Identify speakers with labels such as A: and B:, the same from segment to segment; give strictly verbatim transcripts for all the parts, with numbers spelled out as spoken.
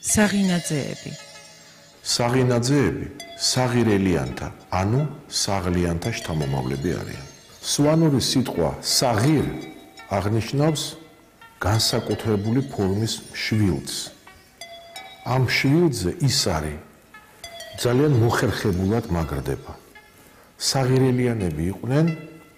A: საღინაძეები.
B: საღინაძეები საღირელიანთა, ანუ საღლიანთა შთამომავლები არიან. სვანური სიტყვა საღირ აღნიშნავს განსაკუთრებული ფორმის შვილს. ამ შვილზე ის არის ძალიან მოხერხებულად მაგრდება. საღირელიანები იყვნენ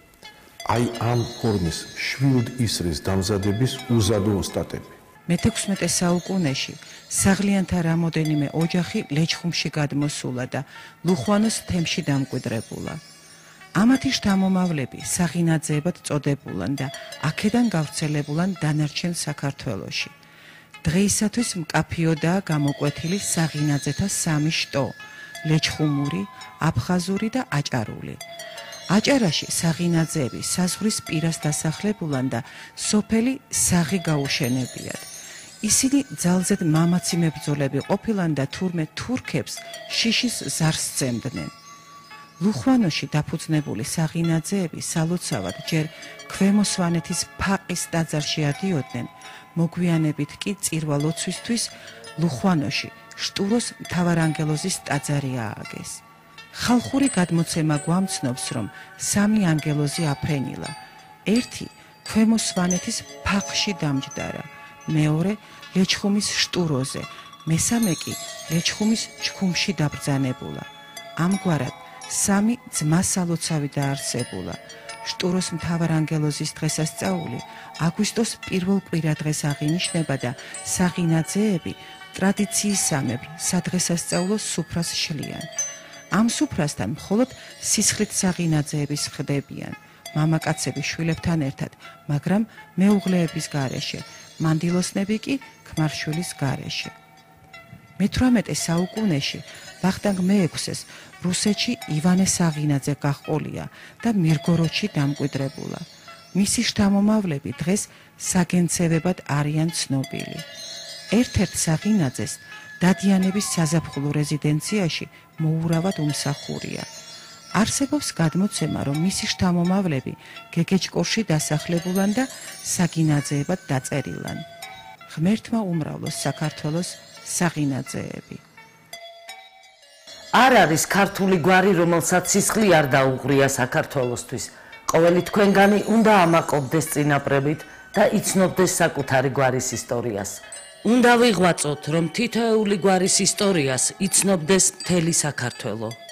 B: აი ამ ფორმის შვილდ ისრის დამზადების უზადო ოსტატები.
A: მეთექვსმეტე საუკუნეში საღლიანთა რამოდენიმე ოჯახი ლეჩხუმში გადმოსულა და ლუხვანოს თემში დამკვიდრებულა. ამათი შთამომავლები საღინაძეებად წოდებულან და აქედან გავრცელებულან დანარჩენ საქართველოში. დღეისათვის მკაფიოდაა გამოკვეთილი საღინაძეთა სამი შტო: ლეჩხუმური, აფხაზური და აჭარული. აჭარაში საღინაძეები საზღვრის პირას დასახლებულან და სოფელი საღი გაუშენებიათ. ისინი ძალზედ მამაცი მებრძოლები ყოფილან და თურმე თურქებს შიშის ზარს სცემდნენ. ლუხვანოში დაფუძნებული საღინაძეები სალოცავად ჯერ ქვემო სვანეთის ფაყის ტაძარში ადიოდნენ, მოგვიანებით კი წირვა-ლოცვისთვის ლუხვანოში შტუროს მთავარანგელოზის ტაძარი ააგეს. ხალხური გადმოცემა გვამცნობს, რომ სამი ანგელოზი აფრენილა. ერთი ქვემო სვანეთის ფაყში დამჯდარა, მეორე ლეჩხუმის შტუროზე, მესამე კი ლეჩხუმის ჩქუმში დაბრძანებულა. ამგვარად სამი ძმა სალოცავი დაარსებულა. შტუროს მთავარანგელოზის დღესასწაული აგვისტოს პირველ კვირადღეს აღინიშნება და საღინაძეები ტრადიციისამებრ სადღესასწაულო სუფრას შლიან. ამ სუფრასთან მხოლოდ სისხლით საღინაძეები ხდებიან, მამაკაცები შვილებთან ერთად, მაგრამ მეუღლეების გარეშე, მანდილოსნები კი ქმარშვილის გარეშე. მეთვრამეტე საუკუნეში ვახტანგ მეექვსეს რუსეთში ივანე საღინაძე გაჰყოლია და მირგოროდში დამკვიდრებულა. მისი შთამომავლები დღეს საგენცევებად არიან ცნობილი. ერთ-ერთ საღინაძეს დადიანების საზაფხულო რეზიდენციაში მოურავად უმსახურია. არსებობს გადმოცემა, რომ მისი შთამომავლები გეგეჭკორში დასახლებულან და საგინაძეებად დაწერილან. ღმერთმა უმრავლოს საქართველოს საღინაძეები.
C: არ არის ქართული გვარი, რომელსაც სისხლი არ დაუღრია საქართველოსთვის. ყოველი თქვენგანი უნდა ამაყობდეს წინაპრებით და იცნობდეს საკუთარი გვარის ისტორიას. უნდა ვიღვაწოთ, რომ თითოეული გვარის ისტორიას იცნობდეს მთელი საქართველო.